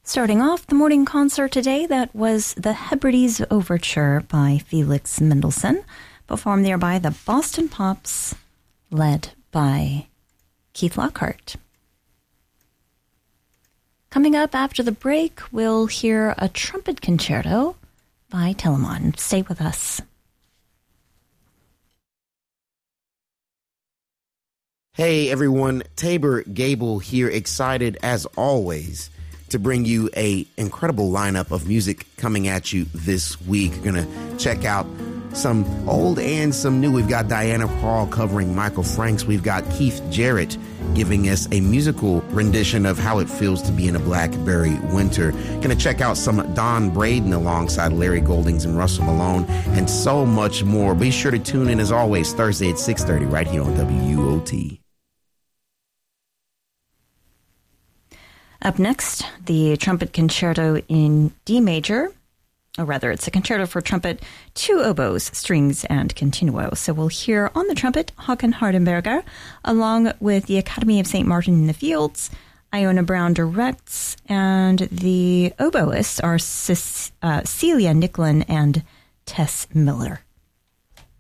Starting off the morning concert today, that was the Hebrides Overture by Felix Mendelssohn, performed there by the Boston Pops, led by Keith Lockhart. Coming up after the break, we'll hear a trumpet concerto by Telemann. Stay with us. Hey everyone, Tabor Gable here, excited as always to bring you a incredible lineup of music coming at you this week. We're going to check out some old and some new. We've got Diana Krall covering Michael Franks. We've got Keith Jarrett giving us a musical rendition of How It Feels to Be in a Blackberry Winter. Going to check out some Don Braden alongside Larry Goldings and Russell Malone, and so much more. Be sure to tune in as always Thursday at 6:30 right here on WUOT. Up next, the trumpet concerto in D major, or rather, it's a concerto for trumpet, 2 oboes, strings, and continuo. So we'll hear on the trumpet Håkan Hardenberger, along with the Academy of St. Martin in the Fields. Iona Brown directs, and the oboists are Celia Nicklin and Tess Miller.